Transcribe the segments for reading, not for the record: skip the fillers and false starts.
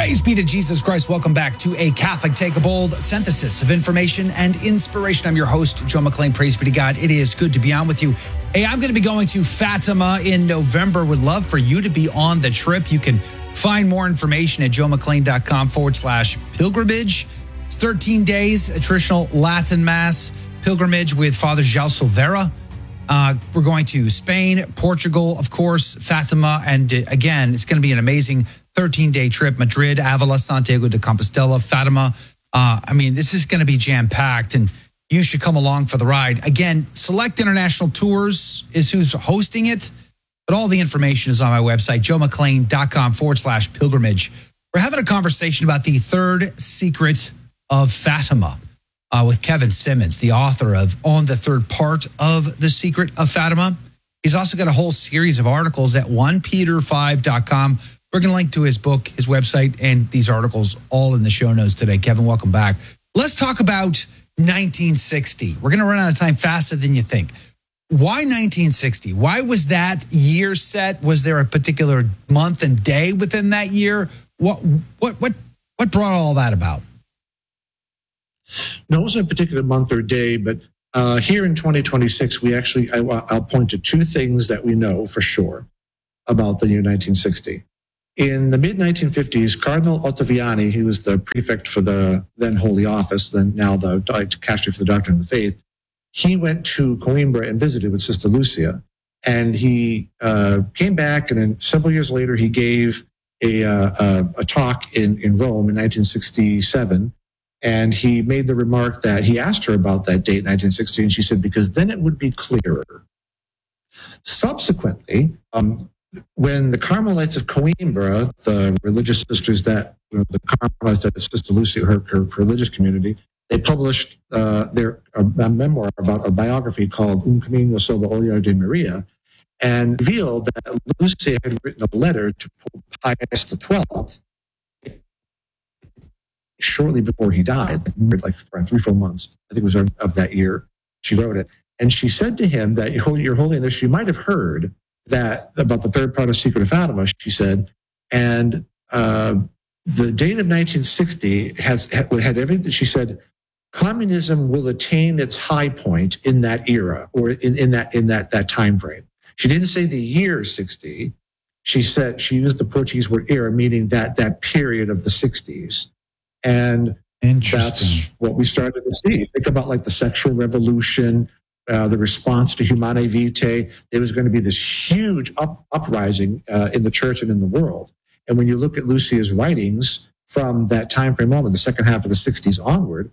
Praise be to Jesus Christ. Welcome back to A Catholic Take a Bold, synthesis of information and inspiration. I'm your host, Joe McClain. Praise be to God. It is good to be on with you. Hey, I'm going to be going to Fatima in November. Would love for you to be on the trip. You can find more information at joemcclain.com/pilgrimage. It's 13 days, a traditional Latin Mass pilgrimage with Father João Silveira. We're going to Spain, Portugal, of course, Fatima. And again, it's going to be an amazing 13-day trip. Madrid, Avila, Santiago de Compostela, Fatima. This is going to be jam-packed, and you should come along for the ride. Again, Select International Tours is who's hosting it, but all the information is on my website, joemcclain.com/pilgrimage. We're having a conversation about the third secret of Fatima with Kevin Simmons, the author of On the Third Part of The Secret of Fatima. He's also got a whole series of articles at 1peter5.com. We're going to link to his book, his website, and these articles all in the show notes today. Kevin, welcome back. Let's talk about 1960. We're going to run out of time faster than you think. Why 1960? Why was that year set? Was there a particular month and day within that year? What brought all that about? No, it wasn't a particular month or day, but here in 2026, I'll point to two things that we know for sure about the year 1960. In the mid-1950s, Cardinal Ottaviani, he was the prefect for the then Holy Office, then now the dicastery for the Doctrine of the Faith, he went to Coimbra and visited with Sister Lucia. And he came back, and then several years later, he gave a talk in Rome in 1967. And he made the remark that he asked her about that date, 1960, and she said, because then it would be clearer. Subsequently, when the Carmelites of Coimbra, the religious sisters the Carmelites that Sister Lucia, her religious community, they published a memoir about a biography called Un Camino sobre Ollar de Maria, and revealed that Lucia had written a letter to Pope Pius XII shortly before he died, like around 3-4 months, I think it was of that year, she wrote it. And she said to him that, Your Holiness, you might have heard that about the third part of Secret of Fatima, she said, and the date of 1960 had everything. She said, communism will attain its high point in that era, or in that time frame. She didn't say the year 60. She said, she used the Portuguese word era, meaning that period of the 60s. And that's what we started to see. Think about like the sexual revolution, the response to Humanae Vitae. There was going to be this huge uprising in the church and in the world. And when you look at Lucia's writings from that time frame on, the second half of the 60s onward,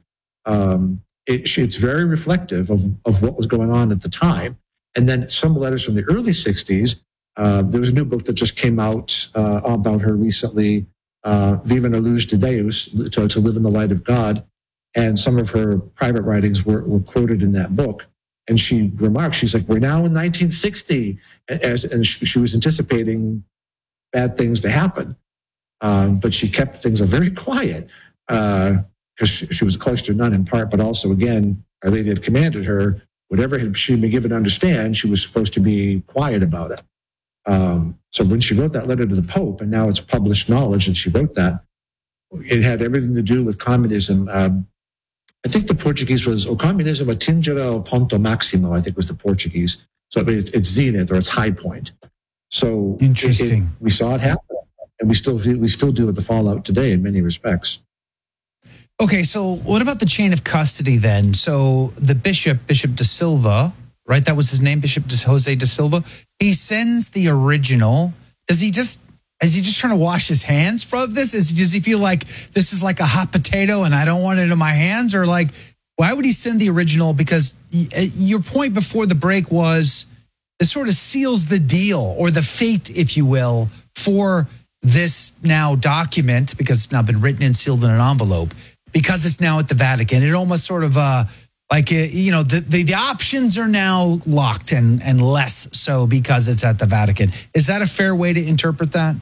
it's very reflective of what was going on at the time. And then some letters from the early 60s. There was a new book that just came out about her recently, Viva na Luz de Deus, to live in the light of God. And some of her private writings were quoted in that book. And she remarked, she's like, we're now in 1960. And she was anticipating bad things to happen. But she kept things very quiet because she was a cloistered nun in part, but also, again, Our Lady had commanded her, whatever she had been given to understand, she was supposed to be quiet about it. So when she wrote that letter to the Pope, and now it's published knowledge that she wrote that, it had everything to do with communism. I think the Portuguese was, o comunismo atingirá o ponto máximo, I think was the Portuguese. So it's zenith, or it's high point. So interesting. We saw it happen, and we still do with the fallout today in many respects. Okay, so what about the chain of custody then? So the Bishop de Silva, right? That was his name, Jose de Silva. He sends the original. Is he just trying to wash his hands from this? Does he feel like this is like a hot potato and I don't want it in my hands? Or like, why would he send the original? Because your point before the break was this sort of seals the deal, or the fate, if you will, for this now document, because it's now been written and sealed in an envelope, because it's now at the Vatican. It almost sort of the options are now locked and less so because it's at the Vatican. Is that a fair way to interpret that?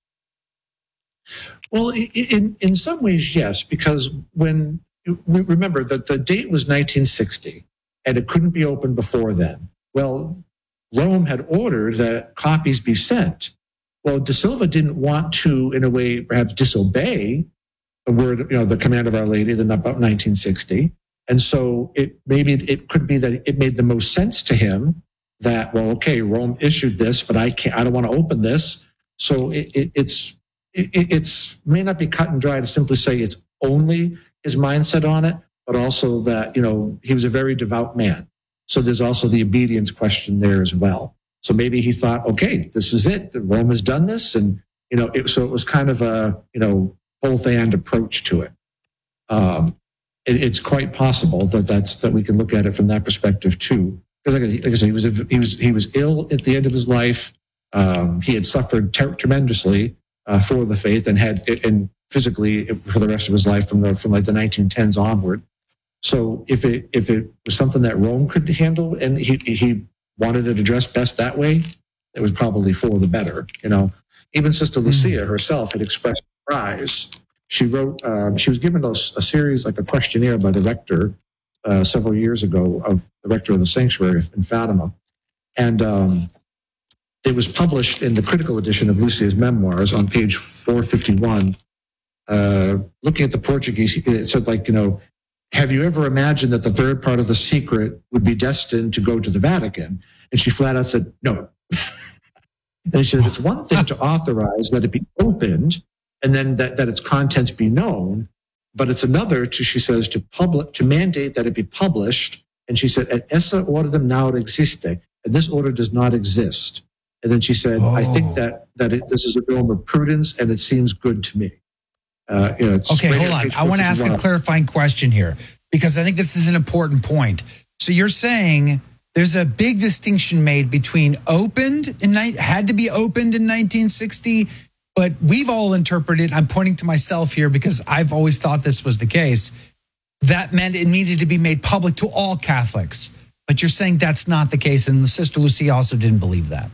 Well, in some ways, yes, because when we remember that the date was 1960 and it couldn't be opened before then. Well, Rome had ordered that copies be sent. Well, De Silva didn't want to, in a way, perhaps disobey the word, the command of Our Lady, about 1960. And so it could be that it made the most sense to him that, well, okay, Rome issued this, but I don't want to open this. So it's may not be cut and dry to simply say it's only his mindset on it, but also that, he was a very devout man. So there's also the obedience question there as well. So maybe he thought, okay, this is it. Rome has done this. And, so it was kind of a, both and approach to it. It's quite possible that we can look at it from that perspective too. Because like I said, he was ill at the end of his life. He had suffered tremendously for the faith and physically for the rest of his life from like the 1910s onward. So if it was something that Rome could handle and he wanted it addressed best that way, it was probably for the better. Even Sister Lucia herself had expressed surprise. She wrote. She was given a series, like a questionnaire, by the rector several years ago, of the rector of the sanctuary in Fatima, and it was published in the critical edition of Lucia's memoirs on page 451. Looking at the Portuguese, it said, have you ever imagined that the third part of the secret would be destined to go to the Vatican? And she flat out said, no. And she said, it's one thing to authorize that it be opened and then that its contents be known, but it's another she says, to mandate that it be published. And she said, et essa ordem non existe, and this order does not exist. And then she said, I think that this is a realm of prudence and it seems good to me. Okay, hold on. I want to ask a clarifying question here because I think this is an important point. So you're saying there's a big distinction made between had to be opened in 1960, but we've all interpreted, I'm pointing to myself here because I've always thought this was the case, that meant it needed to be made public to all Catholics. But you're saying that's not the case, and Sister Lucia also didn't believe that.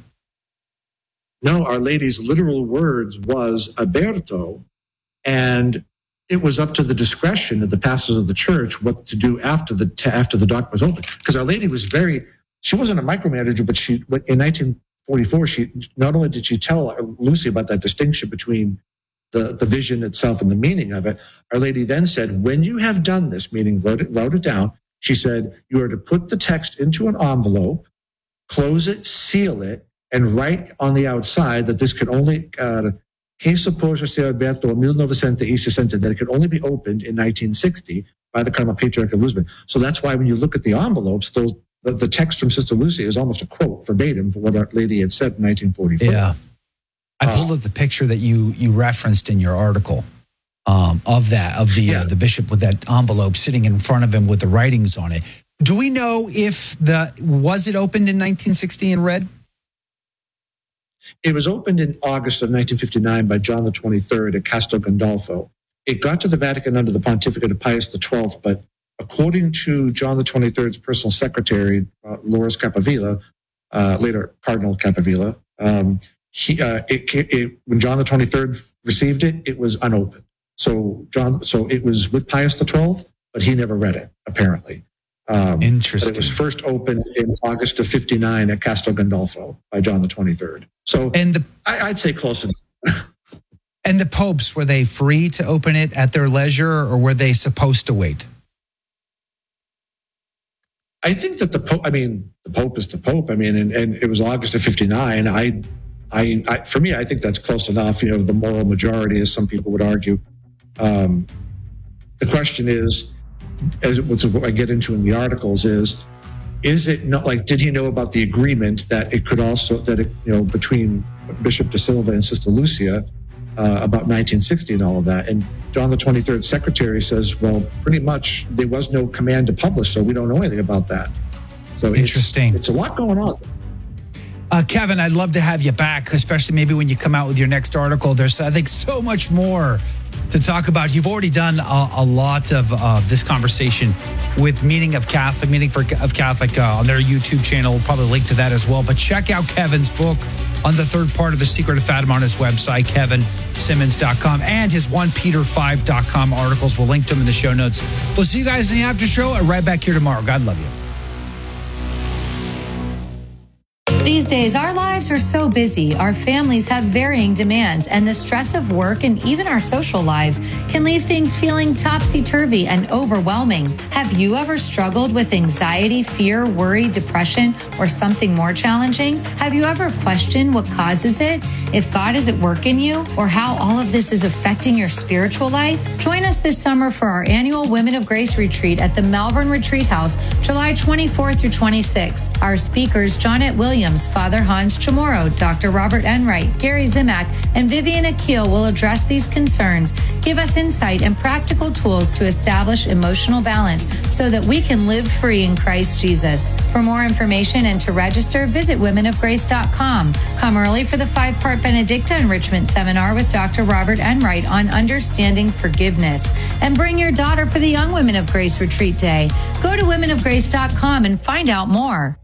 No, Our Lady's literal words was aberto, and it was up to the discretion of the pastors of the church what to do after the document was open. Because Our Lady she wasn't a micromanager, but in 1944, she not only did she tell Lucy about that distinction between the vision itself and the meaning of it, Our Lady then said, when you have done this, meaning wrote it down, she said, you are to put the text into an envelope, close it, seal it, and write on the outside that this could only... che suppose sia aperto 1960, that it could only be opened in 1960 by the Carmel Patriarch of Lisbon. So that's why when you look at the envelopes, the text from Sister Lucia is almost a quote verbatim for what Our Lady had said in 1944. Yeah. I pulled up the picture that you referenced in your article of the bishop with that envelope sitting in front of him with the writings on it. Do we know was it opened in 1960 and read? It was opened in August of 1959 by John the 23rd at Castel Gandolfo. It got to the Vatican under the pontificate of Pius XII, but according to John the 23rd's personal secretary, Loris Capavilla, later Cardinal Capavilla, when John the 23rd received it, it was unopened. So it was with Pius XII, but he never read it, apparently. Interesting. But it was first opened in August of 59 at Castel Gandolfo by John the 23rd. So I'd say close enough. And the popes, were they free to open it at their leisure, or were they supposed to wait? I think that the Pope is the Pope. And it was August of 59. For me, I think that's close enough. The moral majority, as some people would argue. The question is, what I get into in the articles is it not did he know about the agreement that it could also, between Bishop De Silva and Sister Lucia about 1960 and all of that? And John the 23rd secretary says, well, pretty much there was no command to publish, so we don't know anything about that. So interesting. It's a lot going on. Kevin, I'd love to have you back, especially maybe when you come out with your next article. There's, I think, so much more to talk about. You've already done a lot of this conversation with Meaning of Catholic on their YouTube channel. We'll probably link to that as well. But check out Kevin's book on the third part of The Secret of Fatima on his website, kevinsimmons.com, and his 1peter5.com articles. We'll link to them in the show notes. We'll see you guys in the after show and right back here tomorrow. God love you. These These days, our lives are so busy, our families have varying demands, and the stress of work and even our social lives can leave things feeling topsy-turvy and overwhelming. Have you ever struggled with anxiety, fear, worry, depression, or something more challenging? Have you ever questioned what causes it, if God is at work in you, or how all of this is affecting your spiritual life? Join us this summer for our annual Women of Grace Retreat at the Malvern Retreat House, July 24 through 26. Our speakers, Johnette Williams, Father Hans Chamorro, Dr. Robert Enright, Gary Zimak, and Vivian Akil will address these concerns, give us insight and practical tools to establish emotional balance so that we can live free in Christ Jesus. For more information and to register, visit womenofgrace.com. Come early for the 5-part Benedicta Enrichment Seminar with Dr. Robert Enright on understanding forgiveness. And bring your daughter for the Young Women of Grace Retreat Day. Go to womenofgrace.com and find out more.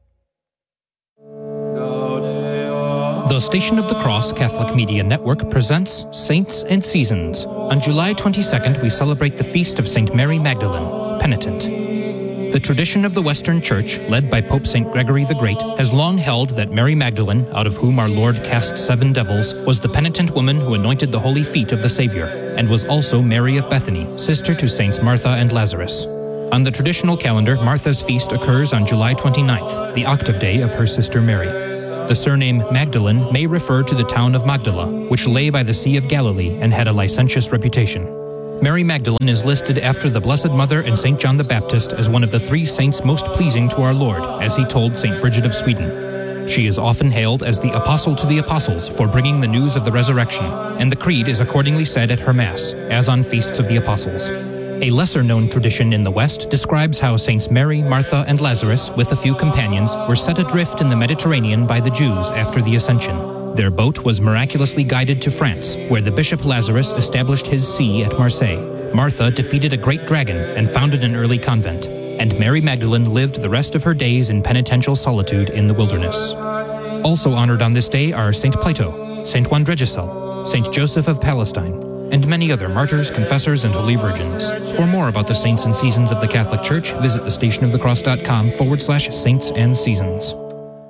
The Station of the Cross Catholic Media Network presents Saints and Seasons. On July 22nd, we celebrate the feast of St. Mary Magdalene, Penitent. The tradition of the Western Church, led by Pope St. Gregory the Great, has long held that Mary Magdalene, out of whom our Lord cast 7 devils, was the penitent woman who anointed the holy feet of the Savior, and was also Mary of Bethany, sister to Saints Martha and Lazarus. On the traditional calendar, Martha's feast occurs on July 29th, the octave day of her sister Mary. The surname Magdalene may refer to the town of Magdala, which lay by the Sea of Galilee and had a licentious reputation. Mary Magdalene is listed after the Blessed Mother and St. John the Baptist as one of the 3 saints most pleasing to our Lord, as he told St. Bridget of Sweden. She is often hailed as the Apostle to the Apostles for bringing the news of the resurrection, and the Creed is accordingly said at her Mass, as on feasts of the Apostles. A lesser-known tradition in the West describes how Saints Mary, Martha, and Lazarus, with a few companions, were set adrift in the Mediterranean by the Jews after the Ascension. Their boat was miraculously guided to France, where the Bishop Lazarus established his see at Marseille. Martha defeated a great dragon and founded an early convent, and Mary Magdalene lived the rest of her days in penitential solitude in the wilderness. Also honored on this day are Saint Plato, Saint Juan Dregicel, Saint Joseph of Palestine, and many other martyrs, confessors, and holy virgins. For more about the saints and seasons of the Catholic Church, visit thestationofthecross.com/saints and seasons.